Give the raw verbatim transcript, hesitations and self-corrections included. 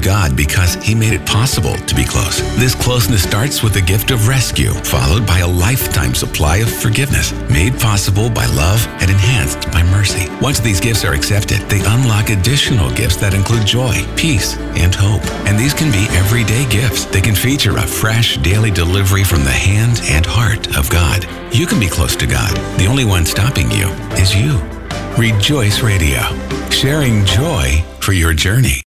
God because He made it possible to be close. This closeness starts with the gift of rescue, followed by a lifetime supply of forgiveness, made possible by love and enhanced by mercy. Once these gifts are accepted, they unlock additional gifts that include joy, peace, and hope. And these can be everyday gifts. They can feature a fresh daily delivery from the hand and heart of God. You can be close to God. The only one stopping you is you. Rejoice Radio, sharing joy for your journey.